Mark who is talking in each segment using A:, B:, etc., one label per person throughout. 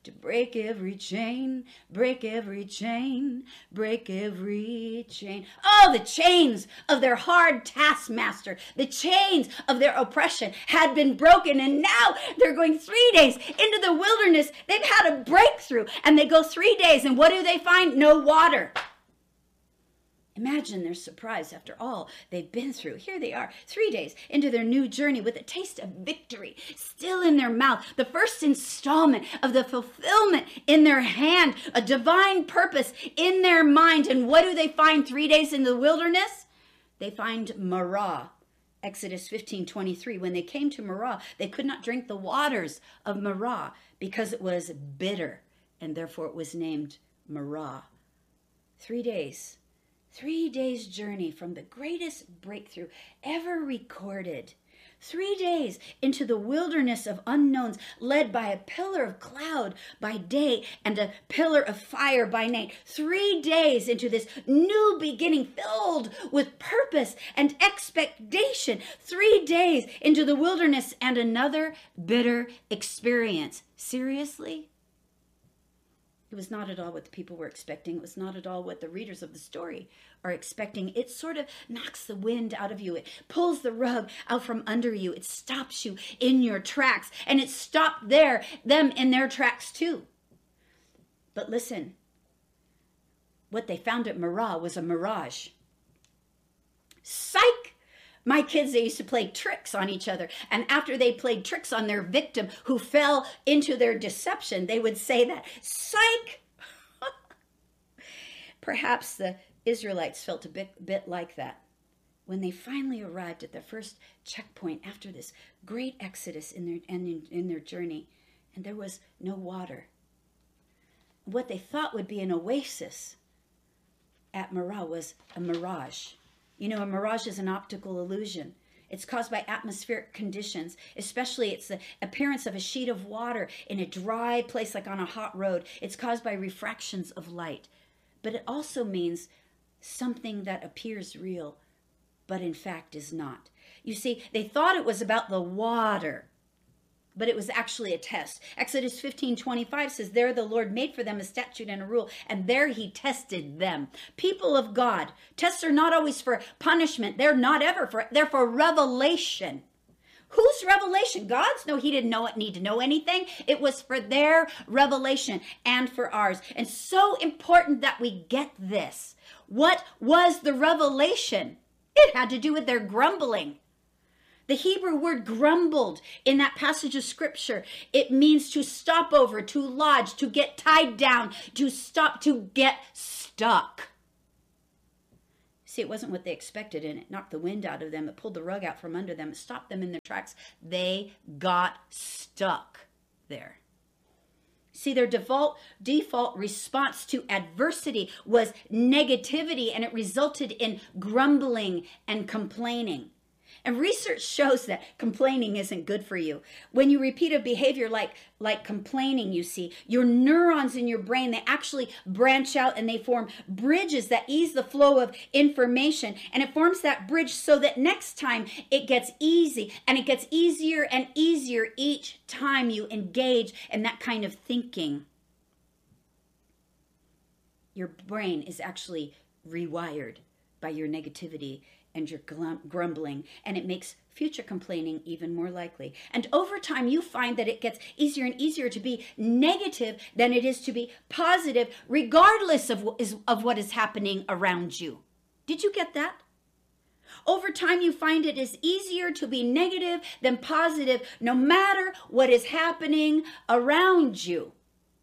A: to break every chain, break every chain, break every chain. Oh, the chains of their hard taskmaster, the chains of their oppression had been broken, and now they're going 3 days into the wilderness. They've had a breakthrough, and they go 3 days, and what do they find? No water. Imagine their surprise after all they've been through. Here they are, 3 days into their new journey with a taste of victory still in their mouth. The first installment of the fulfillment in their hand, a divine purpose in their mind. And what do they find 3 days in the wilderness? They find Marah. Exodus 15:23. When they came to Marah, they could not drink the waters of Marah because it was bitter, and therefore it was named Marah. 3 days. 3 days journey from the greatest breakthrough ever recorded. 3 days into the wilderness of unknowns, led by a pillar of cloud by day and a pillar of fire by night. 3 days into this new beginning filled with purpose and expectation. 3 days into the wilderness and another bitter experience. Seriously? It was not at all what the people were expecting. It was not at all what the readers of the story are expecting. It sort of knocks the wind out of you. It pulls the rug out from under you. It stops you in your tracks. And it stopped them in their tracks too. But listen, what they found at Marah was a mirage. Psych! My kids, they used to play tricks on each other. And after they played tricks on their victim who fell into their deception, they would say that, psych! Perhaps the Israelites felt a bit like that when they finally arrived at the first checkpoint after this great exodus in their journey, and there was no water. What they thought would be an oasis at Marah was a mirage. You know, a mirage is an optical illusion. It's caused by atmospheric conditions, especially it's the appearance of a sheet of water in a dry place like on a hot road. It's caused by refractions of light. But it also means something that appears real, but in fact is not. You see, they thought it was about the water, but it was actually a test. Exodus 15:25 says, there the Lord made for them a statute and a rule, and there he tested them. People of God, tests are not always for punishment. They're not ever for, they're for revelation. Whose revelation? God's? No, he didn't need to know anything. It was for their revelation and for ours. And so important that we get this. What was the revelation? It had to do with their grumbling. The Hebrew word grumbled in that passage of scripture, it means to stop over, to lodge, to get tied down, to stop, to get stuck. See, it wasn't what they expected, and it knocked the wind out of them. It pulled the rug out from under them. It stopped them in their tracks. They got stuck there. See, their default response to adversity was negativity, and it resulted in grumbling and complaining. And research shows that complaining isn't good for you. When you repeat a behavior like complaining, you see, your neurons in your brain, they actually branch out and they form bridges that ease the flow of information. And it forms that bridge so that next time it gets easy, and it gets easier and easier each time you engage in that kind of thinking. Your brain is actually rewired by your negativity and your grumbling, and it makes future complaining even more likely. And over time, you find that it gets easier and easier to be negative than it is to be positive, regardless of what is happening around you. Did you get that? Over time, you find it is easier to be negative than positive, no matter what is happening around you.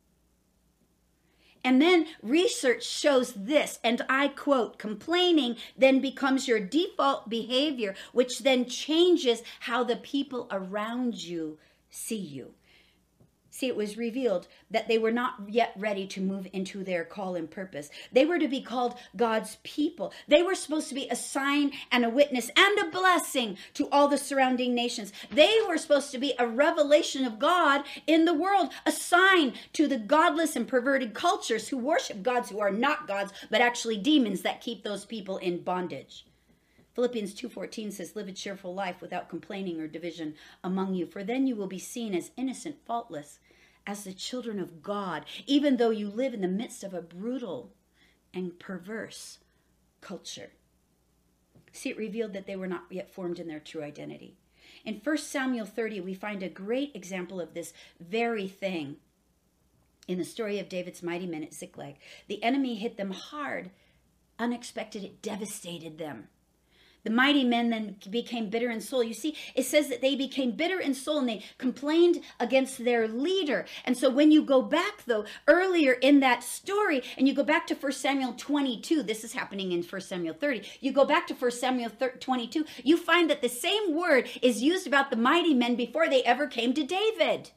A: And then research shows this, and I quote, complaining then becomes your default behavior, which then changes how the people around you see you. See, it was revealed that they were not yet ready to move into their call and purpose. They were to be called God's people. They were supposed to be a sign and a witness and a blessing to all the surrounding nations. They were supposed to be a revelation of God in the world, a sign to the godless and perverted cultures who worship gods who are not gods, but actually demons that keep those people in bondage. Philippians 2:14 says, live a cheerful life without complaining or division among you, for then you will be seen as innocent, faultless, as the children of God, even though you live in the midst of a brutal and perverse culture. See, it revealed that they were not yet formed in their true identity. In 1 Samuel 30, we find a great example of this very thing in the story of David's mighty men at Ziklag. The enemy hit them hard, unexpected. It devastated them. The mighty men then became bitter in soul. You see, it says that they became bitter in soul and they complained against their leader. And so when you go back, though, earlier in that story, and you go back to 1 Samuel 22, this is happening in 1 Samuel 30, you go back to 1 Samuel 22, you find that the same word is used about the mighty men before they ever came to David.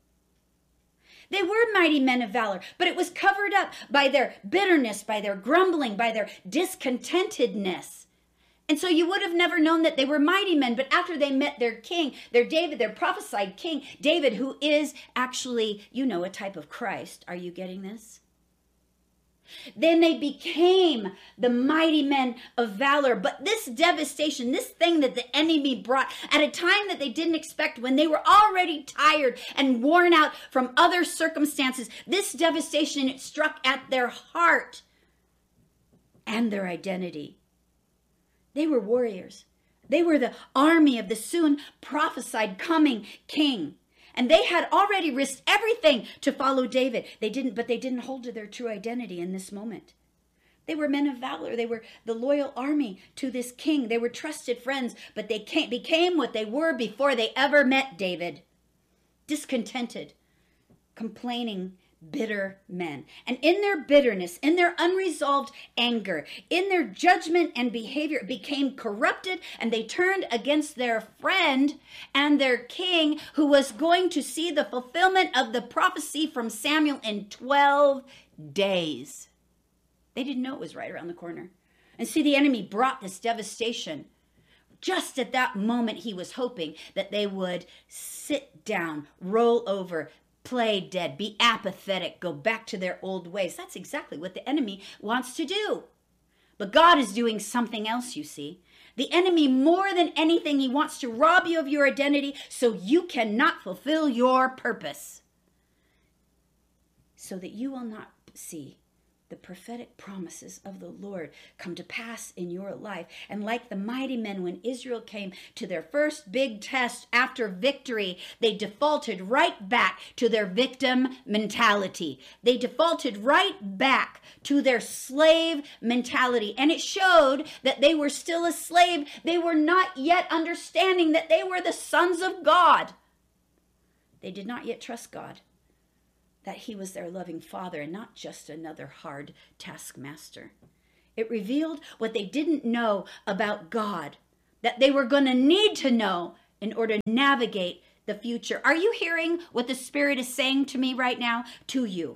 A: They were mighty men of valor, but it was covered up by their bitterness, by their grumbling, by their discontentedness. And so you would have never known that they were mighty men, but after they met their king, their David, their prophesied king, David, who is actually, a type of Christ. Are you getting this? Then they became the mighty men of valor. But this devastation, this thing that the enemy brought at a time that they didn't expect, when they were already tired and worn out from other circumstances, this devastation, it struck at their heart and their identity. They were warriors. They were the army of the soon prophesied coming king. And they had already risked everything to follow David. They didn't hold to their true identity in this moment. They were men of valor. They were the loyal army to this king. They were trusted friends, but they became what they were before they ever met David. Discontented, complaining, bitter men. And in their bitterness, in their unresolved anger, in their judgment and behavior, it became corrupted, and they turned against their friend and their king, who was going to see the fulfillment of the prophecy from Samuel in 12 days. They didn't know it was right around the corner. And see, the enemy brought this devastation. Just at that moment, he was hoping that they would sit down, roll over, play dead, be apathetic, go back to their old ways. That's exactly what the enemy wants to do. But God is doing something else, you see. The enemy, more than anything, he wants to rob you of your identity so you cannot fulfill your purpose. So that you will not see the prophetic promises of the Lord come to pass in your life. And like the mighty men, when Israel came to their first big test after victory, they defaulted right back to their victim mentality. They defaulted right back to their slave mentality. And it showed that they were still a slave. They were not yet understanding that they were the sons of God. They did not yet trust God, that he was their loving father and not just another hard taskmaster. It revealed what they didn't know about God, that they were going to need to know in order to navigate the future. Are you hearing what the Spirit is saying to me right now? To you.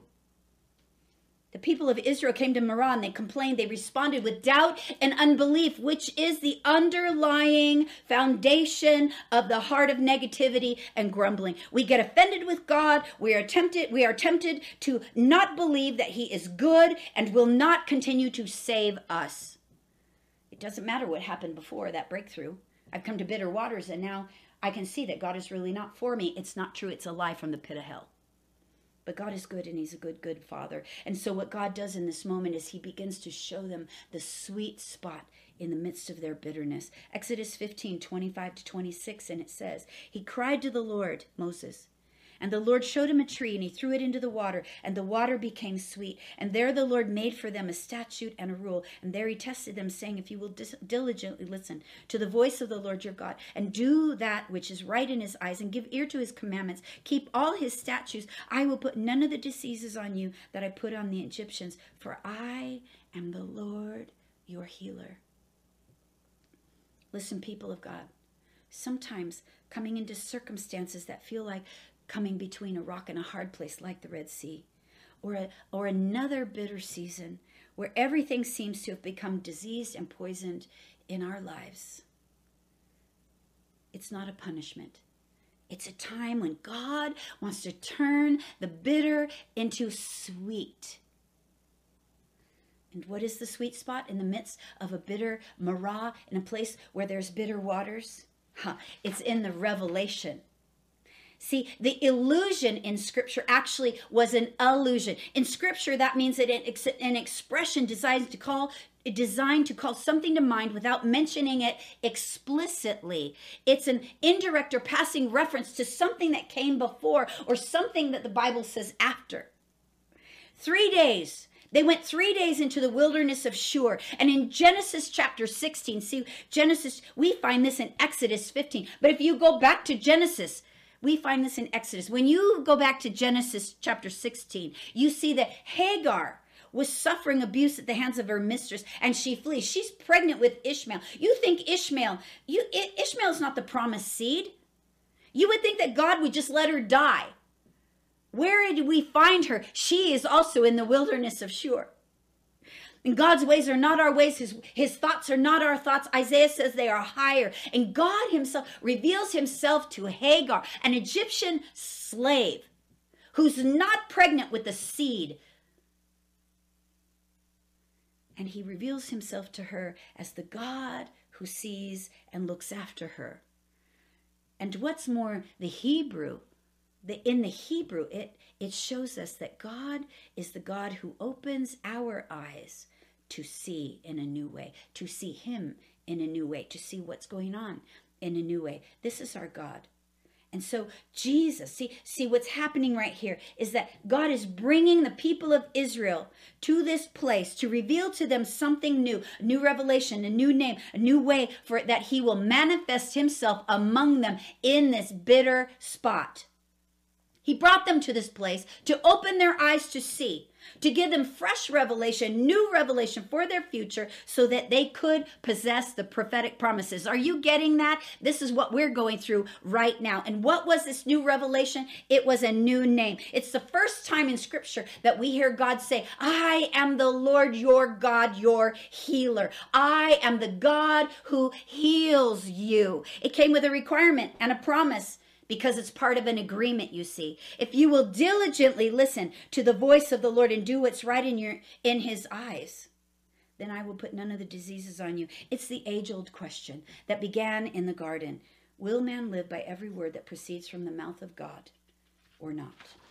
A: The people of Israel came to Marah and they complained. They responded with doubt and unbelief, which is the underlying foundation of the heart of negativity and grumbling. We get offended with God. We are tempted to not believe that he is good and will not continue to save us. It doesn't matter what happened before that breakthrough. I've come to bitter waters and now I can see that God is really not for me. It's not true. It's a lie from the pit of hell. But God is good and he's a good, good father. And so what God does in this moment is he begins to show them the sweet spot in the midst of their bitterness. Exodus 15:25-26, and it says, he cried to the Lord, Moses, and the Lord showed him a tree, and he threw it into the water, and the water became sweet. And there the Lord made for them a statute and a rule. And there he tested them, saying, if you will diligently listen to the voice of the Lord your God, and do that which is right in his eyes, and give ear to his commandments, keep all his statutes, I will put none of the diseases on you that I put on the Egyptians, for I am the Lord your healer. Listen, people of God, sometimes coming into circumstances that feel like coming between a rock and a hard place like the Red Sea, or another bitter season where everything seems to have become diseased and poisoned in our lives. It's not a punishment. It's a time when God wants to turn the bitter into sweet. And what is the sweet spot in the midst of a bitter Marah, in a place where there's bitter waters? It's in the revelation. See, the illusion in Scripture actually was an allusion. In Scripture, that means that it's an expression designed to call something to mind without mentioning it explicitly. It's an indirect or passing reference to something that came before or something that the Bible says after. 3 days. They went 3 days into the wilderness of Shur. And in Genesis chapter 16, see, Genesis, we find this in Exodus 15. But if you go back to Genesis, we find this in Exodus. When you go back to Genesis chapter 16, you see that Hagar was suffering abuse at the hands of her mistress, and she flees. She's pregnant with Ishmael. You think Ishmael is not the promised seed. You would think that God would just let her die. Where did we find her? She is also in the wilderness of Shur. And God's ways are not our ways. His thoughts are not our thoughts. Isaiah says they are higher. And God himself reveals himself to Hagar, an Egyptian slave who's not pregnant with the seed. And he reveals himself to her as the God who sees and looks after her. And what's more, in the Hebrew, it shows us that God is the God who opens our eyes to see in a new way, to see him in a new way, to see what's going on in a new way. This is our God. And so Jesus, see what's happening right here is that God is bringing the people of Israel to this place to reveal to them something new, a new revelation, a new name, a new way for that he will manifest himself among them in this bitter spot. He brought them to this place to open their eyes to see, to give them fresh revelation, new revelation for their future so that they could possess the prophetic promises. Are you getting that? This is what we're going through right now. And what was this new revelation? It was a new name. It's the first time in Scripture that we hear God say, I am the Lord your God, your healer. I am the God who heals you. It came with a requirement and a promise, because it's part of an agreement, you see. If you will diligently listen to the voice of the Lord and do what's right in his eyes, then I will put none of the diseases on you. It's the age-old question that began in the garden. Will man live by every word that proceeds from the mouth of God or not?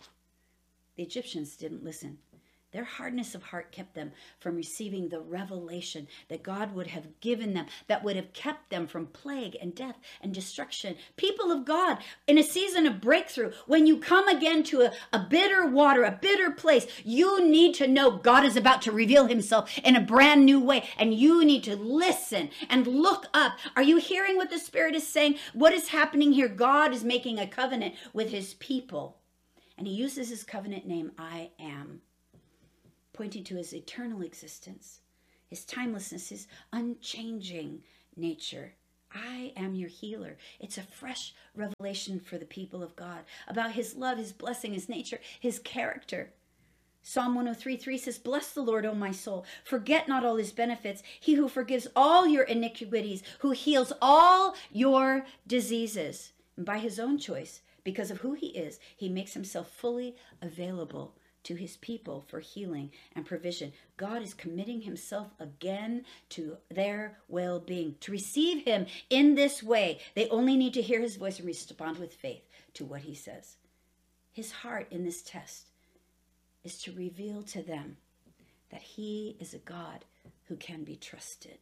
A: The Egyptians didn't listen. Their hardness of heart kept them from receiving the revelation that God would have given them, that would have kept them from plague and death and destruction. People of God, in a season of breakthrough, when you come again to a bitter water, a bitter place, you need to know God is about to reveal himself in a brand new way, and you need to listen and look up. Are you hearing what the Spirit is saying? What is happening here? God is making a covenant with his people, and he uses his covenant name, I am, pointing to his eternal existence, his timelessness, his unchanging nature. I am your healer. It's a fresh revelation for the people of God about his love, his blessing, his nature, his character. Psalm 103:3 says, bless the Lord, O my soul. Forget not all his benefits. He who forgives all your iniquities, who heals all your diseases. And by his own choice, because of who he is, he makes himself fully available to his people for healing and provision. God is committing himself again to their well-being. To receive him in this way, they only need to hear his voice and respond with faith to what he says. His heart in this test is to reveal to them that he is a God who can be trusted.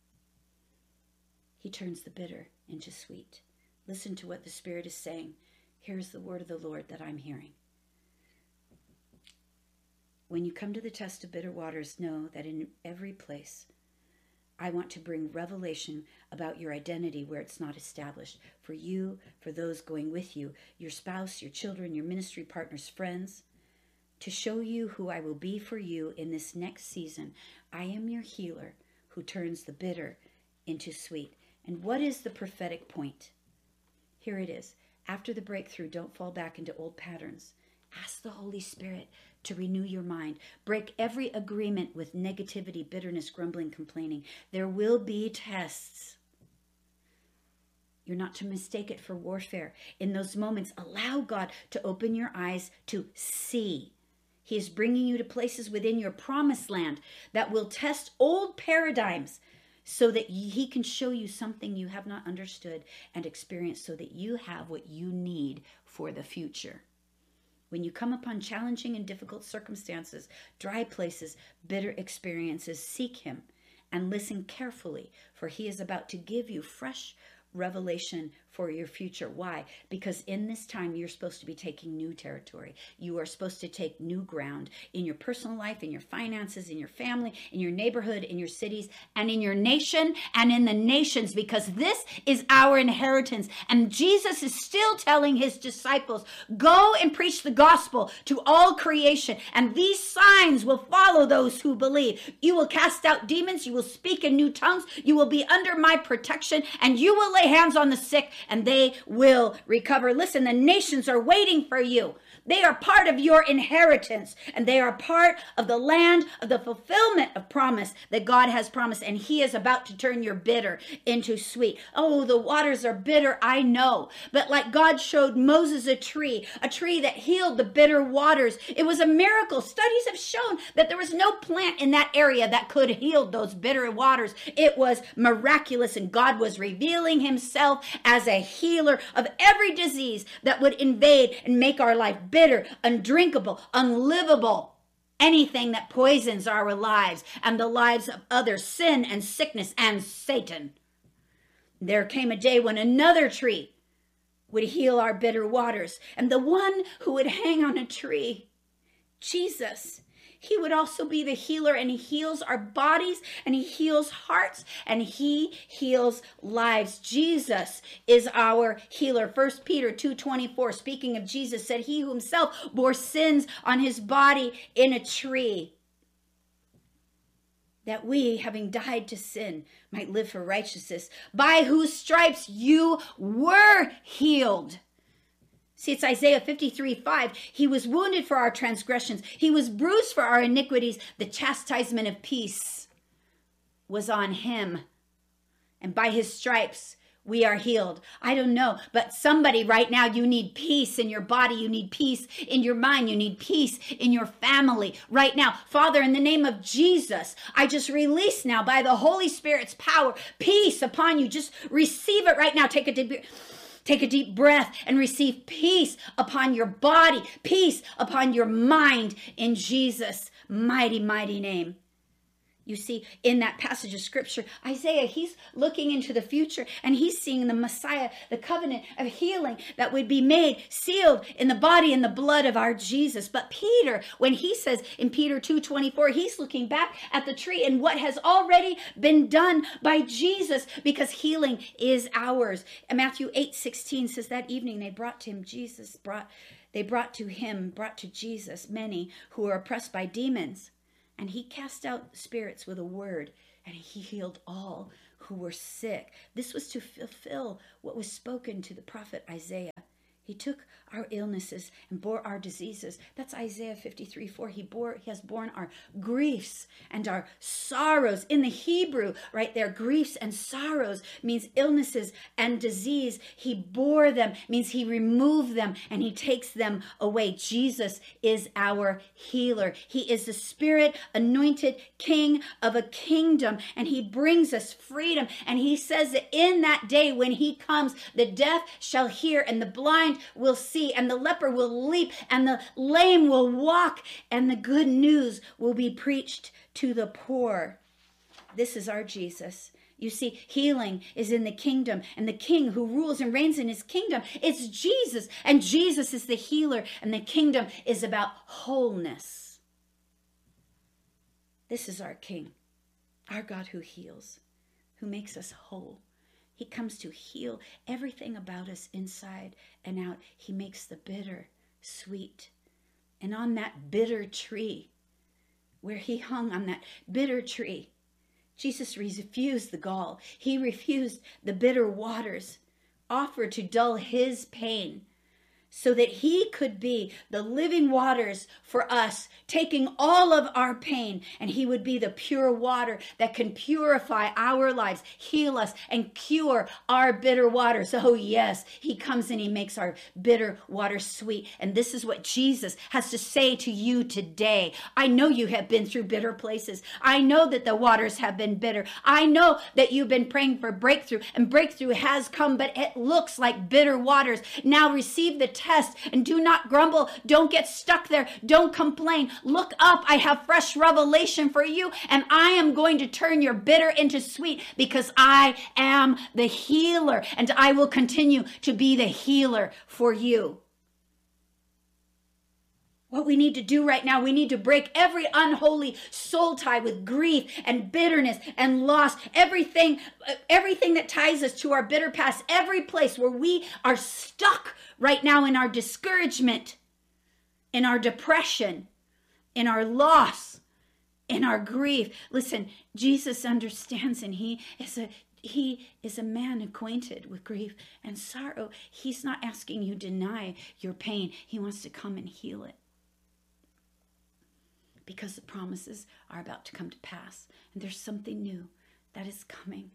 A: He turns the bitter into sweet. Listen to what the Spirit is saying. Here's the word of the Lord that I'm hearing. When you come to the test of bitter waters, know that in every place, I want to bring revelation about your identity where it's not established. For you, for those going with you, your spouse, your children, your ministry partners, friends, to show you who I will be for you in this next season. I am your healer who turns the bitter into sweet. And what is the prophetic point? Here it is. After the breakthrough, don't fall back into old patterns. Ask the Holy Spirit to renew your mind. Break every agreement with negativity, bitterness, grumbling, complaining. There will be tests. You're not to mistake it for warfare. In those moments, allow God to open your eyes to see. He is bringing you to places within your promised land that will test old paradigms. so that he can show you something you have not understood and experienced, so that you have what you need for the future. When you come upon challenging and difficult circumstances, dry places, bitter experiences, seek him and listen carefully, for he is about to give you fresh revelation for your future. Why? Because in this time, you're supposed to be taking new territory. You are supposed to take new ground in your personal life, in your finances, in your family, in your neighborhood, in your cities, and in your nation and in the nations, because this is our inheritance. And Jesus is still telling his disciples, go and preach the gospel to all creation, and these signs will follow those who believe. You will cast out demons, you will speak in new tongues, you will be under my protection, and you will lay hands on the sick and they will recover. Listen, the nations are waiting for you. They are part of your inheritance, and they are part of the land of the fulfillment of promise that God has promised, and he is about to turn your bitter into sweet. Oh, the waters are bitter, I know, but like God showed Moses a tree that healed the bitter waters. It was a miracle. Studies have shown that there was no plant in that area that could heal those bitter waters. It was miraculous, and God was revealing himself as a healer of every disease that would invade and make our life bitter, undrinkable, unlivable, anything that poisons our lives and the lives of others, sin and sickness and Satan. There came a day when another tree would heal our bitter waters, and the one who would hang on a tree, Jesus, he would also be the healer, and he heals our bodies, and he heals hearts, and he heals lives. Jesus is our healer. 1 Peter 2:24, speaking of Jesus, said he himself bore sins on his body in a tree, that we, having died to sin, might live for righteousness, by whose stripes you were healed. See, it's Isaiah 53:5. He was wounded for our transgressions. He was bruised for our iniquities. The chastisement of peace was on him, and by his stripes we are healed. I don't know, but somebody right now, you need peace in your body. You need peace in your mind. You need peace in your family right now. Father, in the name of Jesus, I just release now by the Holy Spirit's power, peace upon you. Just receive it right now. Take a deep breath and receive peace upon your body, peace upon your mind in Jesus' mighty, mighty name. You see, in that passage of scripture, Isaiah, he's looking into the future, and he's seeing the Messiah, the covenant of healing that would be made, sealed in the body and the blood of our Jesus. But Peter, when he says in Peter 2:24, he's looking back at the tree and what has already been done by Jesus, because healing is ours. And Matthew 8:16 says that evening they brought to Jesus many who were oppressed by demons. And he cast out spirits with a word, and he healed all who were sick. This was to fulfill what was spoken to the prophet Isaiah. He took our illnesses and bore our diseases. That's Isaiah 53:4. He has borne our griefs and our sorrows. In the Hebrew, right there, griefs and sorrows means illnesses and disease. He bore them, means he removed them, and he takes them away. Jesus is our healer. He is the Spirit anointed King of a kingdom, and he brings us freedom. And he says that in that day when he comes, the deaf shall hear, and the blind will see, and the leper will leap, and the lame will walk, and the good news will be preached to the poor. This is our Jesus. You see, healing is in the kingdom, and the king who rules and reigns in his kingdom is Jesus, and Jesus is the healer, and the kingdom is about wholeness. This is our King, our God who heals, who makes us whole. He comes to heal everything about us inside and out. He makes the bitter sweet. And on that bitter tree, where he hung on that bitter tree, Jesus refused the gall. He refused the bitter waters offered to dull his pain, so that he could be the living waters for us, taking all of our pain, and he would be the pure water that can purify our lives, heal us, and cure our bitter waters. Oh yes, he comes and he makes our bitter water sweet. And this is what Jesus has to say to you today. I know you have been through bitter places. I know that the waters have been bitter. I know that you've been praying for breakthrough, and breakthrough has come, but it looks like bitter waters. Now receive the test and do not grumble. Don't get stuck there. Don't complain. Look up. I have fresh revelation for you, and I am going to turn your bitter into sweet, because I am the healer, and I will continue to be the healer for you. What we need to do right now, we need to break every unholy soul tie with grief and bitterness and loss, everything that ties us to our bitter past, every place where we are stuck right now in our discouragement, in our depression, in our loss, in our grief. Listen, Jesus understands, and he is a man acquainted with grief and sorrow. He's not asking you to deny your pain. He wants to come and heal it, because the promises are about to come to pass, and there's something new that is coming.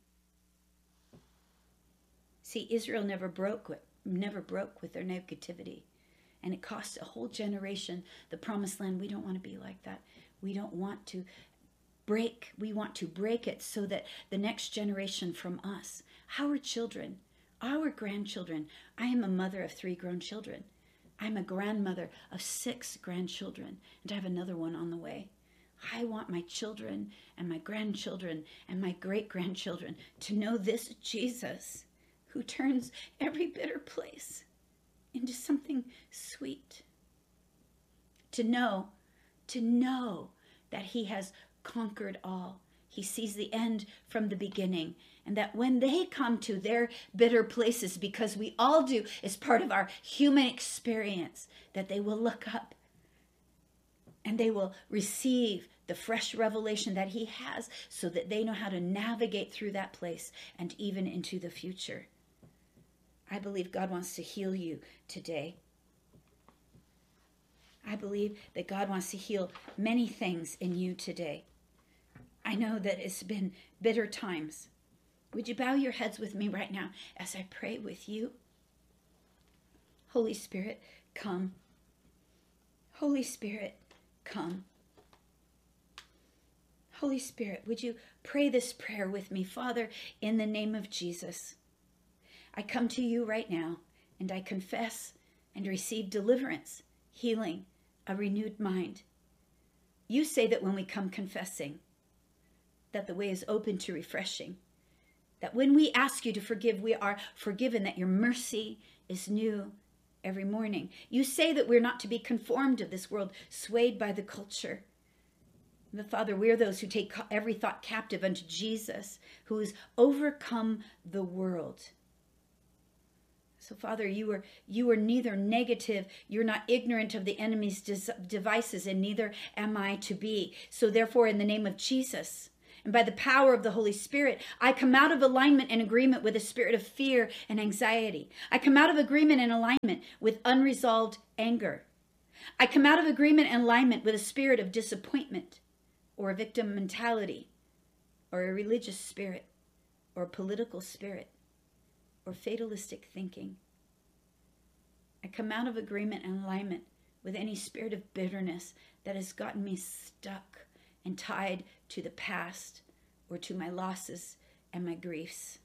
A: See, Israel never broke with their negativity, and it cost a whole generation the promised land. We don't want to be like that. We don't want to break. We want to break it so that the next generation from us, our children, our grandchildren. I am a mother of 3 grown children. I'm a grandmother of 6 grandchildren, and I have another one on the way. I want my children and my grandchildren and my great-grandchildren to know this Jesus, who turns every bitter place into something sweet. To know that he has conquered all. He sees the end from the beginning, and that when they come to their bitter places, because we all do, as part of our human experience, that they will look up and they will receive the fresh revelation that he has, so that they know how to navigate through that place and even into the future. I believe God wants to heal you today. I believe that God wants to heal many things in you today. I know that it's been bitter times. Would you bow your heads with me right now as I pray with you? Holy Spirit, come. Holy Spirit, come. Holy Spirit, would you pray this prayer with me? Father, in the name of Jesus, I come to you right now, and I confess and receive deliverance, healing, a renewed mind. You say that when we come confessing, that the way is open to refreshing, that when we ask you to forgive, we are forgiven, that your mercy is new every morning. You say that we're not to be conformed to this world, swayed by the culture. But Father, we're those who take every thought captive unto Jesus, who has overcome the world. So Father, you are neither negative, you're not ignorant of the enemy's devices, and neither am I to be. So therefore, in the name of Jesus, and by the power of the Holy Spirit, I come out of alignment and agreement with a spirit of fear and anxiety. I come out of agreement and alignment with unresolved anger. I come out of agreement and alignment with a spirit of disappointment, or a victim mentality, or a religious spirit, or a political spirit, or fatalistic thinking. I come out of agreement and alignment with any spirit of bitterness that has gotten me stuck and tied to the past or to my losses and my griefs.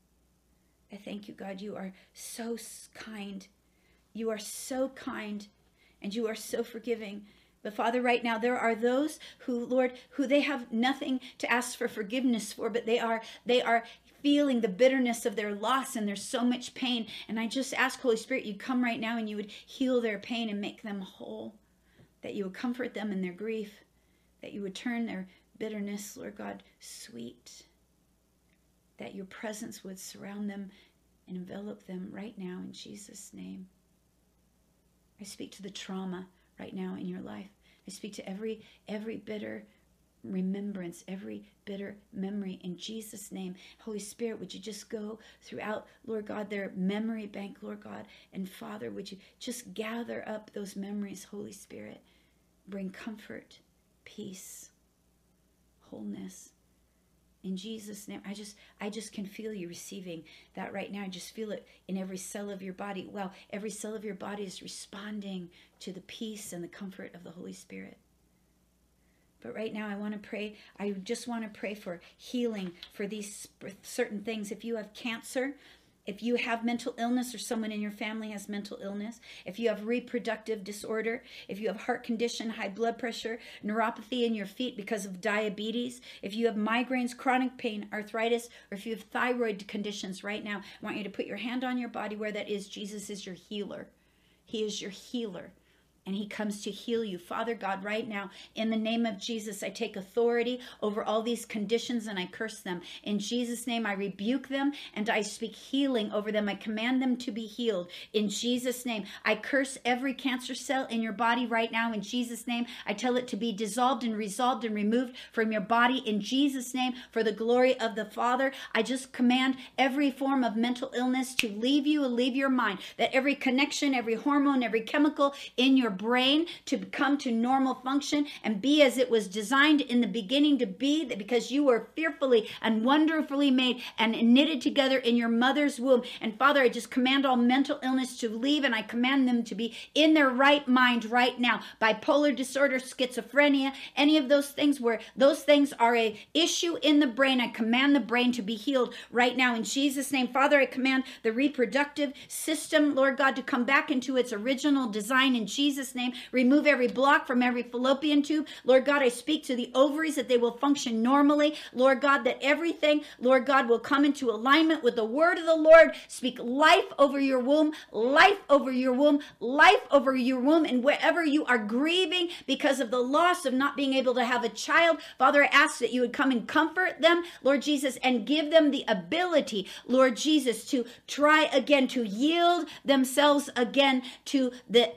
A: I thank you, God. You are so kind. You are so kind, and you are so forgiving. But Father, right now, there are those who, Lord, who they have nothing to ask for forgiveness for, but they are feeling the bitterness of their loss, and there's so much pain. And I just ask, Holy Spirit, you'd come right now and you would heal their pain and make them whole, that you would comfort them in their grief, that you would turn their bitterness, Lord God, sweet, that your presence would surround them and envelop them right now in Jesus' name. I speak to the trauma right now in your life. I speak to every bitter remembrance, every bitter memory in Jesus' name. Holy Spirit, would you just go throughout, Lord God, their memory bank, Lord God, and Father, would you just gather up those memories, Holy Spirit, bring comfort, peace, wholeness. In Jesus' name, I just can feel you receiving that right now. I just feel it in every cell of your body. Wow, every cell of your body is responding to the peace and the comfort of the Holy Spirit. But right now, I just want to pray for healing for these certain things. If you have cancer, if you have mental illness or someone in your family has mental illness, if you have reproductive disorder, if you have heart condition, high blood pressure, neuropathy in your feet because of diabetes, if you have migraines, chronic pain, arthritis, or if you have thyroid conditions right now, I want you to put your hand on your body where that is. Jesus is your healer. He is your healer. And he comes to heal you. Father God, right now, in the name of Jesus, I take authority over all these conditions and I curse them. In Jesus' name, I rebuke them and I speak healing over them. I command them to be healed. In Jesus' name, I curse every cancer cell in your body right now. In Jesus' name, I tell it to be dissolved and resolved and removed from your body. In Jesus' name, for the glory of the Father, I just command every form of mental illness to leave you and leave your mind. That every connection, every hormone, every chemical in your brain to come to normal function and be as it was designed in the beginning to be, because you were fearfully and wonderfully made and knitted together in your mother's womb. And Father, I just command all mental illness to leave and I command them to be in their right mind right now. Bipolar disorder, schizophrenia, any of those things where those things are a issue in the brain, I command the brain to be healed right now in Jesus' name. Father, I command the reproductive system, Lord God, to come back into its original design in Jesus' name. Remove every block from every fallopian tube. Lord God, I speak to the ovaries that they will function normally. Lord God, that everything, Lord God, will come into alignment with the word of the Lord. Speak life over your womb, life over your womb, life over your womb. And wherever you are grieving because of the loss of not being able to have a child, Father, I ask that you would come and comfort them, Lord Jesus, and give them the ability, Lord Jesus, to try again, to yield themselves again to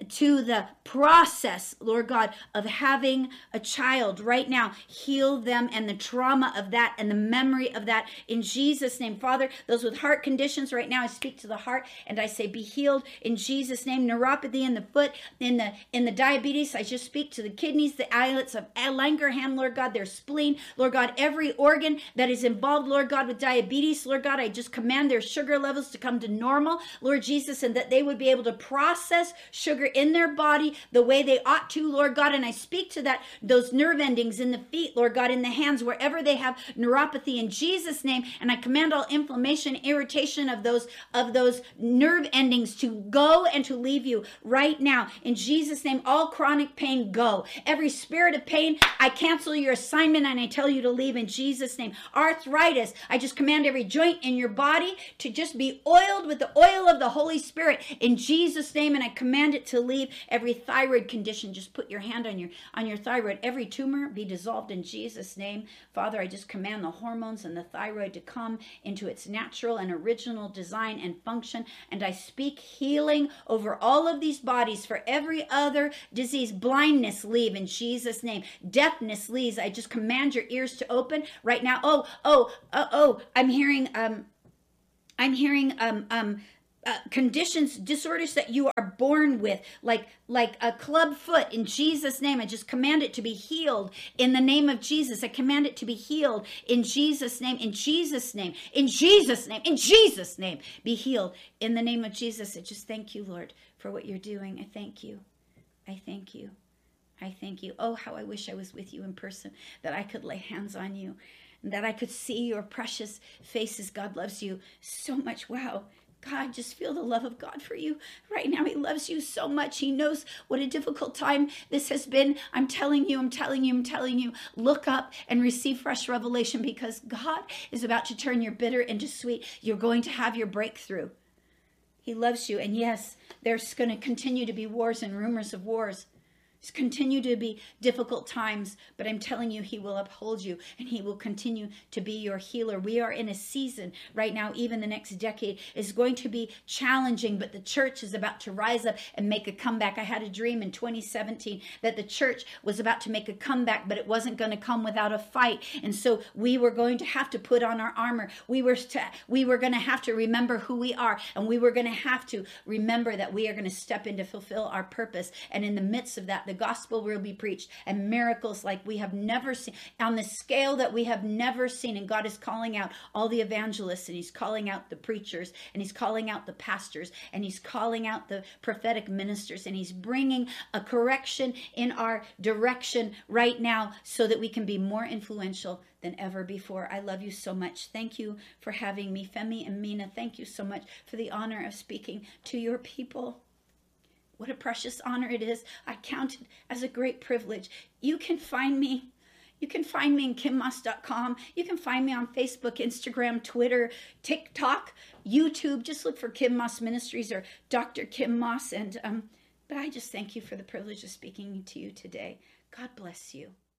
A: the process, Lord God, of having a child right now. Heal them and the trauma of that and the memory of that in Jesus' name. Father, those with heart conditions right now, I speak to the heart and I say, be healed in Jesus' name. Neuropathy in the foot, in the diabetes, I just speak to the kidneys, the islets of Langerhans, Lord God, their spleen, Lord God, every organ that is involved, Lord God, with diabetes, Lord God, I just command their sugar levels to come to normal, Lord Jesus, and that they would be able to process sugar in their body the way they ought to, Lord God. And I speak to that, those nerve endings in the feet, Lord God, in the hands, wherever they have neuropathy in Jesus' name. And I command all inflammation, irritation of those nerve endings to go and to leave you right now. In Jesus' name, all chronic pain go. Every spirit of pain, I cancel your assignment and I tell you to leave in Jesus' name. Arthritis, I just command every joint in your body to just be oiled with the oil of the Holy Spirit in Jesus' name. And I command it to leave. Every thyroid condition, just put your hand on your thyroid. Every tumor be dissolved in Jesus' name. Father, I just command the hormones and the thyroid to come into its natural and original design and function. And I speak healing over all of these bodies for every other disease. Blindness, leave in Jesus' name. Deafness, leave. I just command your ears to open right now. I'm hearing conditions, disorders that you are born with, like a club foot in Jesus' name. I just command it to be healed in the name of Jesus. I command it to be healed in Jesus' name, in Jesus' name, in Jesus' name, in Jesus' name. Be healed in the name of Jesus. I just thank you, Lord, for what you're doing. I thank you. I thank you. I thank you. Oh, how I wish I was with you in person, that I could lay hands on you, and that I could see your precious faces. God loves you so much. Wow. God, just feel the love of God for you right now. He loves you so much. He knows what a difficult time this has been. I'm telling you, look up and receive fresh revelation, because God is about to turn your bitter into sweet. You're going to have your breakthrough. He loves you. And yes, there's going to continue to be wars and rumors of wars. continue to be difficult times, but I'm telling you, he will uphold you and he will continue to be your healer. We are in a season right now, even the next decade is going to be challenging, but the church is about to rise up and make a comeback. I had a dream in 2017 that the church was about to make a comeback, but it wasn't going to come without a fight. And so we were going to have to put on our armor. We were going to have to remember who we are, and we were going to have to remember that we are going to step in to fulfill our purpose. And in the midst of that, the gospel will be preached and miracles like we have never seen, on the scale that we have never seen. And God is calling out all the evangelists, and he's calling out the preachers, and he's calling out the pastors, and he's calling out the prophetic ministers, and he's bringing a correction in our direction right now so that we can be more influential than ever before. I love you so much. Thank you for having me. Femi and Mina, thank you so much for the honor of speaking to your people. What a precious honor it is. I count it as a great privilege. You can find me. You can find me in KimMoss.com. You can find me on Facebook, Instagram, Twitter, TikTok, YouTube. Just look for Kim Moss Ministries or Dr. Kim Moss. But I just thank you for the privilege of speaking to you today. God bless you.